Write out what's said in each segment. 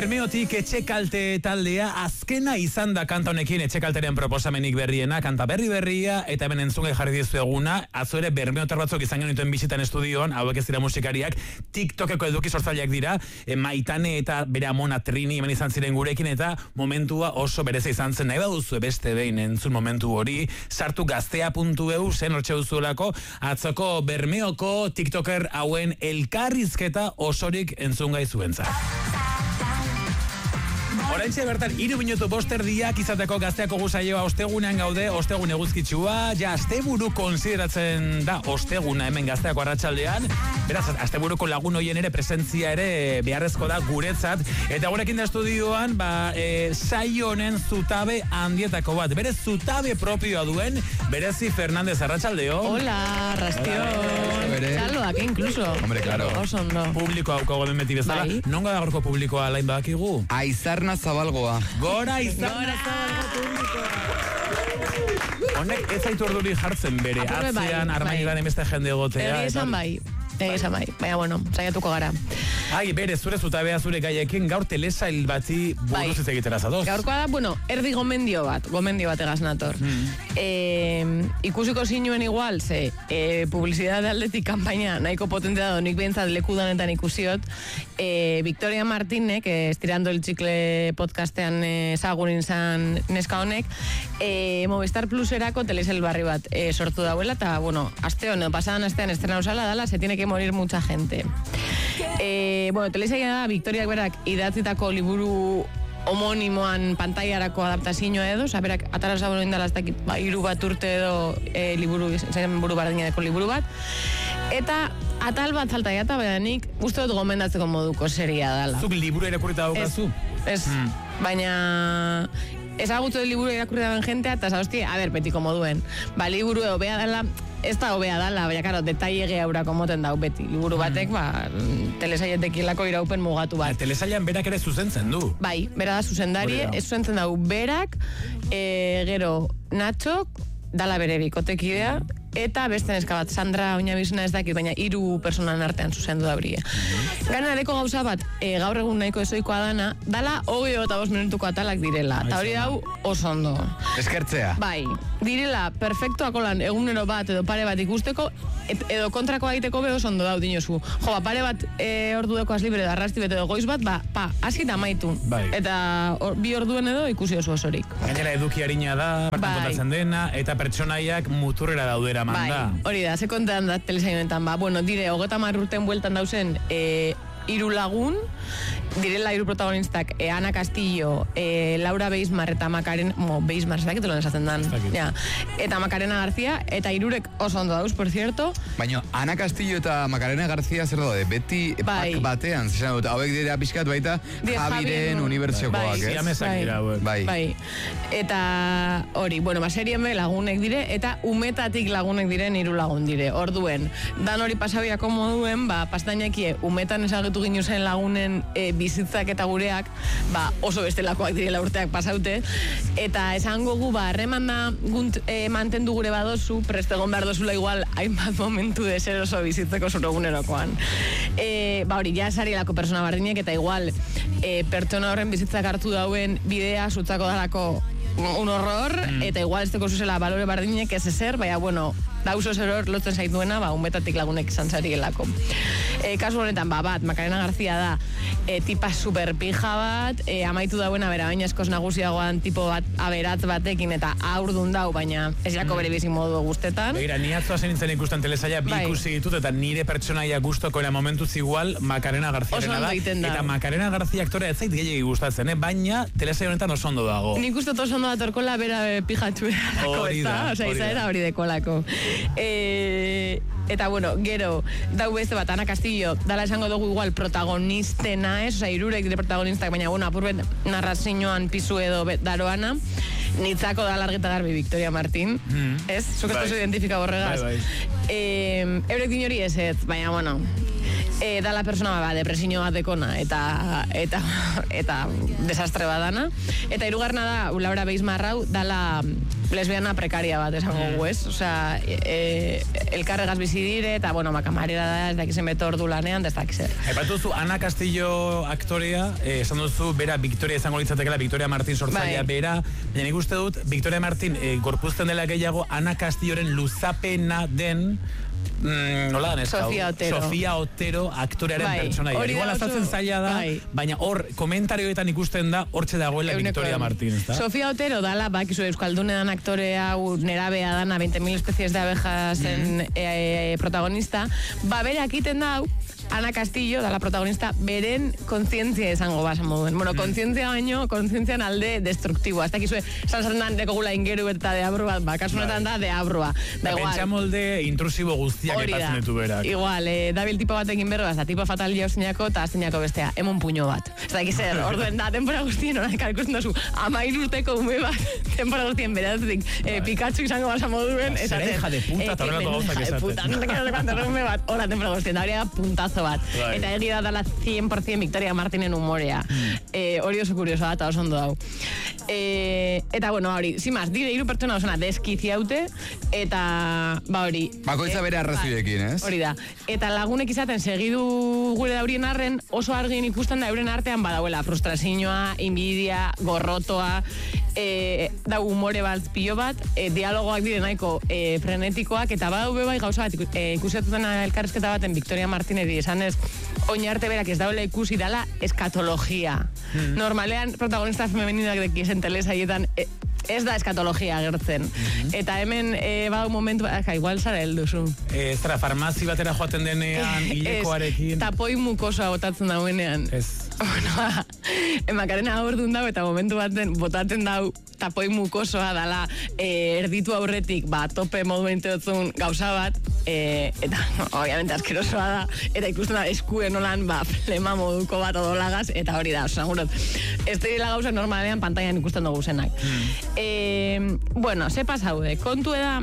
Bermeotik Etxekalte taldea azkena izan da kanta honekin Etxekalteren proposamenik berriena, kanta berria, eta hemen entzungai jarri dizu eguna, atzo ere bermeotar batzuk izan genituen bizitan estudioan, hauek ez dira musikariak, TikTokeko eduki sortzaileak dira, Maitane eta bere amona Trini hemen izan ziren gurekin, eta momentua oso bereza izan zen, nahi baduzu beste behin entzun momentu hori, sartu gaztea.eu zen hortxe duzuelako, atzoko Bermeoko TikToker hauen elkarrizketa osorik entzungai zuentzat. Oraintxe bertan, 3 minutu 5 erdiak izateko Gazteako gusaioa ostegunean gaude, ostegun eguzkitsua, ja asteburu konsideratzen da osteguna hemen Gazteako arratsaldean, beraz, asteburuko lagun hoien ere presentzia ere beharrezko da guretzat, eta gurekin da estudioan, saio honen zutabe handietako bat, bere zutabe propioa duen, Berezi Fernandez, arratsaldeo. Hola, rastion. Txaloak, incluso. Hombre, claro. Osondo. Publikoa haukago den beti bezala. Bai. Nonga da gorko publikoa alain badakigu? Aizarna Zabalgoa. Gora Aizarna Zabalgoa publikoa. Honek ez zaitu orduri jartzen bere. Atzean, armainan emeste jende egotea. Esan bai. Baina, bueno, saiatuko gara. Ai, bere, zure zutabea zure gaiekin gaur telesail bati buruz ez egitera zadoz. Gaurkoa da, bueno, erdi gomendio bat egaz nator. Ikusiko zinuen igual, publizitate aldetik kanpaina nahiko potentea da, nik behintzat lekudanetan ikusiot, Victoria Martinek, Estirando el Chicle podcastean ezagunin zan neska honek, Movistar Pluserako telesail barri bat sortu dauela, eta, bueno, pasadan astean estrena usala dala, se tiene que morir mucha gente. Telesaila da, Victoriak berak idatzitako liburu homonimoan pantaiarako adaptazioa edo, berak atara zabonu indala ez dakit, 3 bat urte edo buru bardineko liburu bat, eta atal bat falta jata, baina nik uste dut gomendatzeko moduko seria dala. Zuk liburu irakurrita daukazu? Ez, baina ezagutu liburu irakurrita den jentea, eta zauzti, betiko moduen. Liburu hobea dela, ez da hobea dala, baina, karo, detaile gehaurako moten dau beti. Liburu batek, telesailetekilako iraupen mugatu bat. Telesailean berak ere zuzentzen du. Bai, bera da zuzendari, ez zuzentzen dau berak, gero Natxok, dala bere bikotekidea, eta beste neska bat, Sandra Oinabizuna ez dakit, baina 3 personan artean zuzendu da brie. Ganareko gauza bat, gaur egun nahiko ezoikoa dala 25 minutuko atalak direla, eta hori dau oso ondo. Eskertzea. Bai, direla perfektuako lan egunero bat edo pare bat ikusteko, edo kontrako egiteko be oso ondo dau dinozu. Pare bat ordudeko azlibre da arrasti bete edo goiz bat, hasi eta amaitu. Eta 2 orduen edo ikusi oso osorik. Gainera eduki harina da, partan kontatzen dena, eta pertsonaiak muturrera daudera manda. Hori da, ze kontean da telesailetan, dire, 30 urten bueltan dauzen 3 lagun, direla 3 protagonistak, Ana Castillo, Laura Beismar eta Beismar, ez dakit loan esaten dan. Eta Macarena García, eta 3 oso ondo dauz, por cierto. Baina, Ana Castillo eta Macarena García zer daude, beti pak batean, zesan dut, hauek dira pixkat baita, Javiren unibertsiokoak, ez? Bai. Eta hori, serien be lagunek dire, eta umetatik lagunek diren 3 lagun dire. Orduen, dan hori pasabiako moduen, pastainekie umetan ezagutu ginu zen lagunen bizitzak eta gureak, oso bestelakoak direla urteak pasaute, eta esango gu, harremana mantendu gure badozu, prestegon behar dozula igual, hainbat momentu deser oso bizitzeko zure egunerokoan. Hori, ja esarielako persona bardinek, eta igual, pertsona horren bizitzak hartu dauen bidea, zutzako dalako un horror, eta igual ez teko zuzela balore bardinek ez ezer, baina, dauzo zer hor lotzen zaituena, umetatik lagunek izan zarielako. Kasu honetan, Macarena García da tipa superpija bat, amaitu dauena bera, baina eskoz nagusiagoan tipo bat aberatz batekin, eta aurdun dau, baina ez jako bere bizik modu guztetan. Begira, ni atzoa zen nintzen ikusten telesaia bi ikusi ditut, eta nire pertsonaia gustoko momentuz igual Macarena García da, eta Macarena García aktorea ez zait gehiagi gustatzen, baina telesaia honetan oso ondo dago. Nik uste oso ondo datorkola bera pijatxu erako, izaera hori dekolako. Eta gero dau beste bat, Ana Castillo dala esango dugu igual protagonistena ez, 3 dire protagonistak, baina apurbet narrazioan pizu edo daroana, nitzako da largeta garbi Victoria Martín, ez? Zuk ez tozu identifika borregaz. Eurek din hori ez, baina dala persona depresio bat dekona eta desastre badana. Eta hirugarrena da, Laura Beismarrau, dala lesbiana prekaria bat, esango gu, ez? Osea, elkarregaz bizi dire, eta, bueno, kamarera da, ez dakizen beto ordu lanean, ez dakizen. Aipatu duzu, Ana Castillo aktorea, esan duzu, bera, Victoria izango litzatekela, Victoria Martín sortzailea bera, baina nik uste dut, Victoria Martín gorpuzten dela gehiago, Ana Castilloren luzapena den, nola da Sofia Otero aktorearen pertsona. Igual azatzen zaila da, baina hor komentarioetan ikusten da hortxe dagoela Victoria Martín. Sofia Otero dala, bakizu euskaldunean aktorea, nerabea dana, 20.000 especies de abejas protagonista, berak iten da, Ana Castillo, da la protagonista, beren kontzientzia esango basa moduen. Bueno, kontzientzia baino, kontzientzian alde destruktiboa. Ez dakizue, esan dekogula ingeru eta deabru bat, kasunetan da deabrua. Da igual. Pentsamolde intrusibo guztiak epatzen ditu berak. Igual, dabil tipo batekin berro, da tipo fatal jauzinako eta azteinako bestea, emon puño bat. Ez dakizer, orduen da, tempora guztien, oran ikusten dozu, 13 urteko ume bat, tempora guztien beratzetik, Pikachu izango basa moduen. Zera hija de puta, eta horrelako gauzak esaten. Bat. Eta egia dala 100% Victoria Martinen humorea. Hori oso kurioso eta oso ondo dau. Eta, bueno, hori, zimaz, dire, 3 pertsona osona deskiziaute, eta, hori... Bakoitza bere arrazioekin, ez? Hori da. Eta lagunek izaten segidu gure daurien arren, oso argin ikusten da euren artean badauela frustrazioa, inbidia, gorrotoa, da humore baltz pilo bat, dialogoak dire nahiko frenetikoak, eta badau bai gauza bat ikusiatuten elkarrezketa baten Victoria Martineri esanez, oin arte berak ez daula ikusi dala eskatologia. Normalean protagonista femeninak dekisen telesaietan ez da eskatologia agertzen. Eta hemen badu momentu, igual zara helduzu. Zara, farmazi batera joaten denean, hilekoarekin. Tapoi mukosoa botatzen dauenean. Ez. Bueno, Makarena aurdun dau eta momentu baten botaten dau tapoi mukosoa dala erditu aurretik, tope moduen teotzun gauza bat, eta, obviamente, askerosoa da, eta ikusten da eskuen nolan, flema moduko bat odolagaz, eta hori da, segurot. Ez dira gauza normalean pantailan ikusten dugu zenak. Bueno, ze pasaude, kontu eda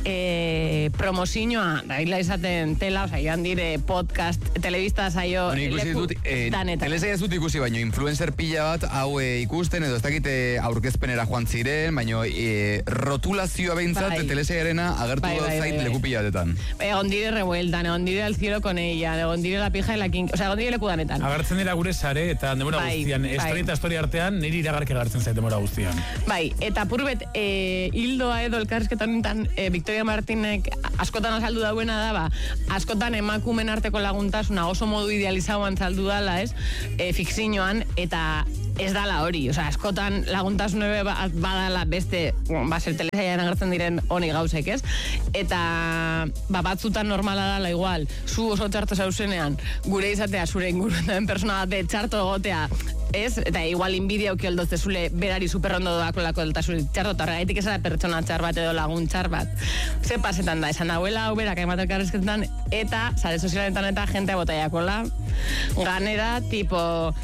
promozioa, da hila izaten tela, oza, joan dire podcast, telebista zaio leku danetan. Telesaia ez dut ikusi, baino influencer pila bat hau ikusten, edo ez dakite aurkezpenera joan ziren, baino rotulazioa behintzat telesaiarena agertu zait leku pila batetan. Egon dire revueltan, egon dire al cielo con ella, egon dire la pija y la king, oza, egon dire leku danetan. Agertzen dira gure sare, eta demora guztian, historia artean, niri iragarki agertzen zait demora guztian. Bai, eta purbet, hildoa edo elkarrezketan nintan, Victoria Martinek askotan azaldu dauena da, askotan emakumen arteko laguntasuna oso modu idealizauan zaldu dala, ez? Fikzioan, eta ez dala hori, oza, askotan laguntasun badala beste, ser telesaian agertzen diren honi gauzek, ez? Eta batzutan normala dala igual, zu oso txarto zauzenean, gure izatea zure inguruen persona bat txarto egotea, ez? Eta igual inbidia uki oldozte zule berari superrondo doako lako delta zure txarto, eta horregaitik esara pertsona txar bat edo lagun txar bat. Ze pasetan da, esan dauela, uberak aimat elkarrezketan, eta sare sozialetan eta jentea botaiakola, ganera, tipo,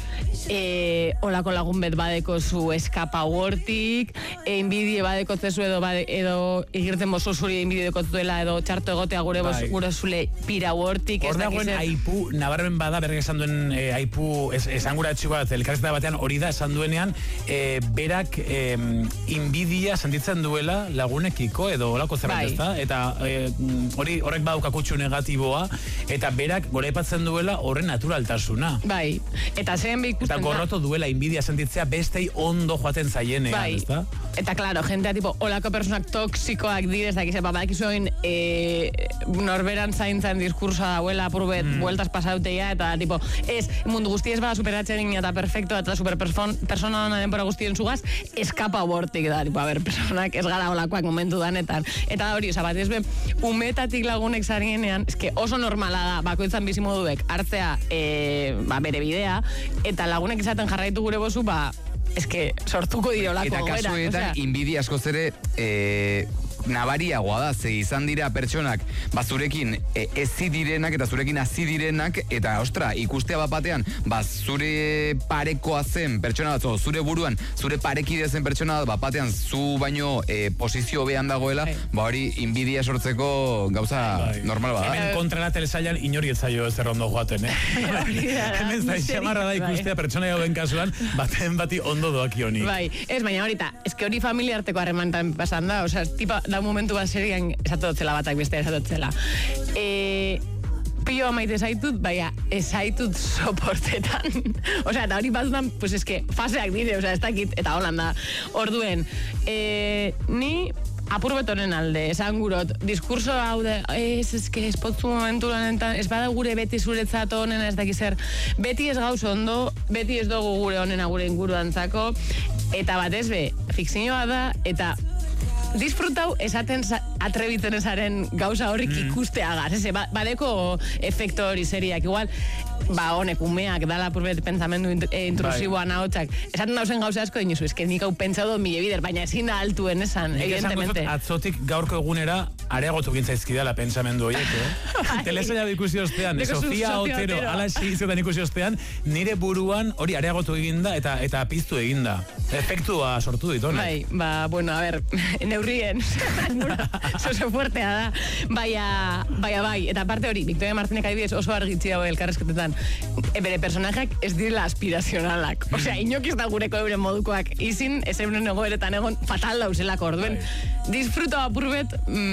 olako lagun bet badeko zu eskapa hortik, inbidie badeko zezu edo igirtzen bozu zuri inbidie deko zuela edo txarto egotea gure zule pira hortik. Hor dagoen aipu, nabarmen bada, berrek esan duen aipu esanguratxu bat, elkarrezketa batean hori da esan duenean, berak inbidia sentitzen duela lagunekiko edo olako zerbait, ezta? Eta horrek badauka kutsu negatiboa, eta berak goraipatzen duela horren naturaltasuna. Bai, eta zen ikusten da. Eta gorroto duela inbidia sentitzea bestei ondo joaten zaienean, ezta? Eta, klaro, jentea, tipo, olako personak toksikoak direz, dakize, badakizuen norberan zaintzan diskursoa dauela, purbet, bueltas pasauteia, eta, tipo, mundu guztiez bada superatzen eta perfecto, eta persona dona denpora guztien zugaz, eskapa bortik da, tipo, personak ez gara olakoak momentu danetan. Eta hori, bat ez umetatik lagunek zarienean, eske oso normala da, bakoitzan bizimoduek hartzea bere bidea, eta lagunek izaten jarraitu gure bozu, eske sortuko dirolako. Eta kasuetan, inbidia askoz ere nabariagoa da, ze izan dira pertsonak, zurekin ezi direnak eta zurekin hasi direnak, eta ostra, ikustea batean, zure parekoa zen pertsona bat, zure buruan, zure parekide zen pertsona bat batean, zu baino posizio behan dagoela, hori inbidia sortzeko gauza normal bada. Hemen kontrara telesailan inori ez zaio ez errondo joaten, Hemen xamarra da ikustea pertsona gauden kasuan, baten bati ondo doaki honi. Bai, ez, baina horita, eske hori familia arteko harremantan pasan da, osea, tipa, da momentu bat serian esatotzela batak beste esatotzela. Pio maite zaitut, baina ezaitut soportetan. Osea, eta hori batzutan, pues eske, faseak dire, osea, ez dakit, eta holanda. Orduen, ni apur betonen alde, esan gurot, diskurso hau de, eske, espotzu momentu lanetan, ez bada gure beti zuretzat honena, ez dakizer, beti ez gauz ondo, beti ez dugu gure honena gure inguruantzako, eta batez be, fikzioa da, eta disfrutau esaten atrebitzen ezaren gauza horrik ikusteagaz. Badeko efekto hori seriak. Igual, honek umeak dala purbet pensamendu intrusiboan ahotsak. Esaten dauzen gauza asko dinuzu, eske nik hau pentsado mile bider, baina ezin da altuen esan, evidentemente. Atzotik gaurko egunera areagotu gintzaizkidala pensamendu horiek, Telesaila ikusi ostean, Sofia Otero, ala egizetan ikusi ostean, nire buruan hori areagotu eginda eta piztu eginda. Efektua sortu ditu, Bai, bueno, a ver, neurrien, oso fuertea da, bai, eta parte hori, Victoria Martínez adibidez oso argitzi hau elkarrezketetan, bere personajeak ez direla aspirazionalak, osea, inok ez da gureko euren modukoak, izin, ez euren egoeretan egon fatal dauzelako, orduen, disfruto apurbet,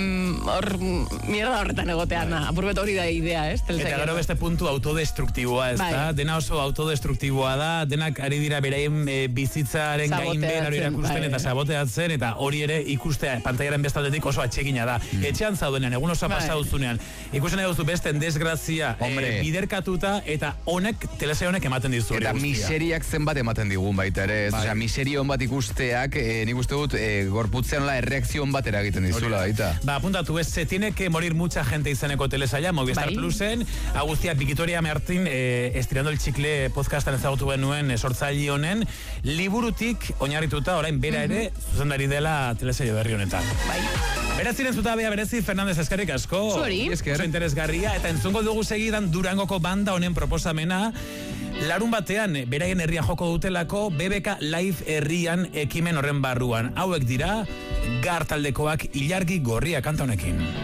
mierda horretan egotean, apurbet hori da idea, ez? Eta gero beste puntu autodestruktiboa, ez da? Dena oso autodestruktiboa da, denak ari dira beraien bizitzaren gainben hori irakusten eta saboteatzen, eta hori ere ikustea pantaiaren bestaldetik oso atsegina da. Etxean zaudenean, egun oso pasauzunean, ikusten duzu besten desgrazia biderkatuta, eta honek, telesaia honek ematen dizu. Eta miseriak zenbat ematen digun baita ere, osea, miserion bat ikusteak, nik uste dut, gorputzean erreakzion bat eragiten dizula baita. Apuntatu, se tiene que morir mucha gente izaneko telesaia, Movistar Plusen, Agustia Victoria Martín, estirando el chicle podcastan ezagutu benuen sortzaile honen, liburutik oinarrituta orain bera ere zuzendari dela telesaio berri honetan. Beraz ziren zutabea berezi Fernandez eskerrik asko. Zuri. Oso interesgarria, eta entzungo dugu segidan Durangoko banda honen proposamena, larun batean, beraien herria joko dutelako, BBK Live herrian ekimen horren barruan. Hauek dira, Gar taldekoak Ilargi Gorria kanta honekin.